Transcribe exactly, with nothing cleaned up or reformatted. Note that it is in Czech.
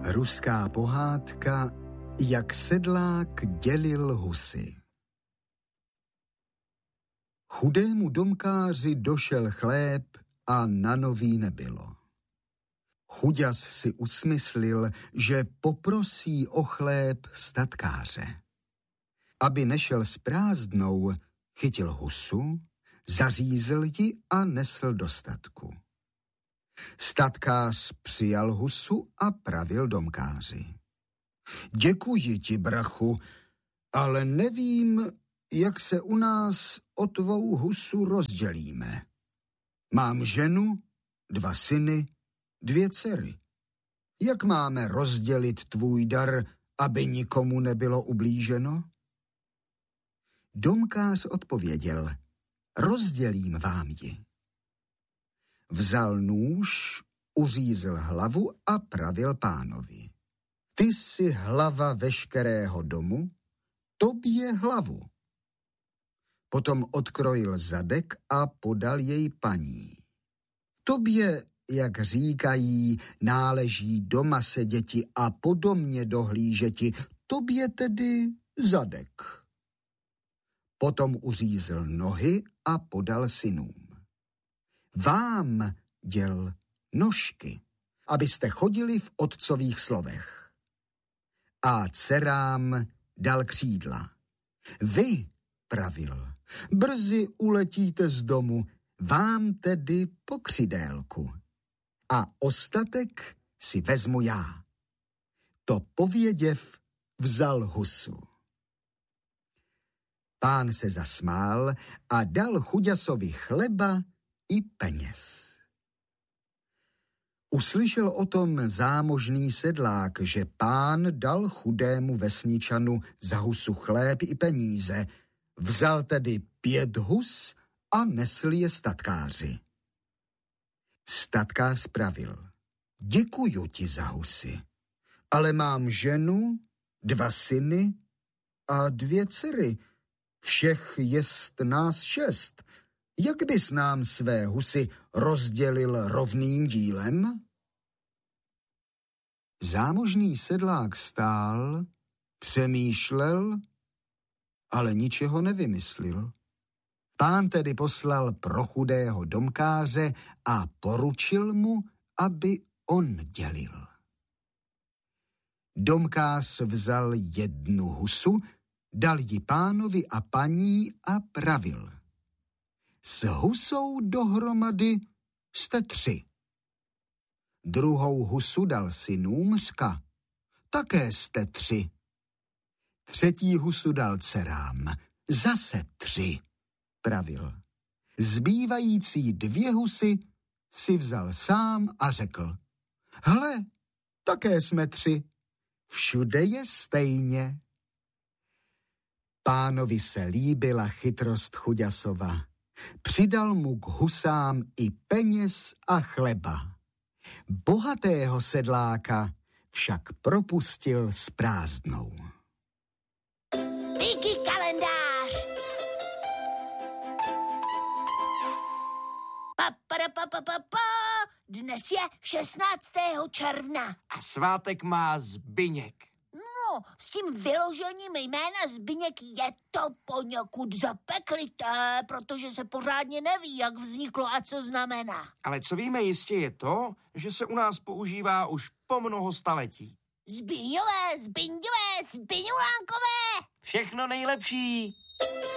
Ruská pohádka, jak sedlák dělil husy. Chudému domkáři došel chléb a na nový nebylo. Chuďas si usmyslil, že poprosí o chléb statkáře. Aby nešel s prázdnou, chytil husu, zařízl ji a nesl do statku. Statkář přijal husu a pravil domkáři. Děkuji ti, brachu, ale nevím, jak se u nás o tvou husu rozdělíme. Mám ženu, dva syny, dvě dcery. Jak máme rozdělit tvůj dar, aby nikomu nebylo ublíženo? Domkář odpověděl, rozdělím vám ji. Vzal nůž, uřízl hlavu a pravil pánovi. Ty jsi hlava veškerého domu, tobě hlavu. Potom odkrojil zadek a podal jej paní. Tobě, jak říkají, náleží doma seděti a po domě dohlížeti, tobě tedy zadek. Potom uřízl nohy a podal synům. Vám děl nožky, abyste chodili v otcových slovech. A dcerám dal křídla. Vy, pravil, brzy uletíte z domu, vám tedy po křidélku. A ostatek si vezmu já. To pověděv, vzal husu. Pán se zasmál a dal chuďasovi chleba i peněz. Uslyšel o tom zámožný sedlák, že pán dal chudému vesničanu za husu chléb i peníze. Vzal tedy pět hus a nesl je statkáři. Statkář pravil, děkuju ti za husy, ale mám ženu, dva syny a dvě dcery. Všech jest nás šest. Jak bys nám své husy rozdělil rovným dílem? Zámožný sedlák stál, přemýšlel, ale ničeho nevymyslil. Pán tedy poslal pro chudého domkáře a poručil mu, aby on dělil. Domkář vzal jednu husu, dal ji pánovi a paní a pravil. S husou dohromady jste tři. Druhou husu dal synům, řka. Také jste tři. Třetí husu dal dcerám. Zase tři, pravil. Zbývající dvě husy si vzal sám a řekl. Hle, také jsme tři. Všude je stejně. Pánovi se líbila chytrost chuďasova. Přidal mu k husám i peněz a chleba. Bohatého sedláka však propustil s prázdnou. Díky kalendář! Pa, pa, pa, pa, pa, pa. Dnes je šestnáctého června. A svátek má Zbyněk. No, s tím vyložením jména Zbyněk je to poněkud zapeklité, protože se pořádně neví, jak vzniklo a co znamená. Ale co víme jistě je to, že se u nás používá už po mnoho staletí. Zbyňové, Zbyňové, Zbyňulánkové! Všechno nejlepší!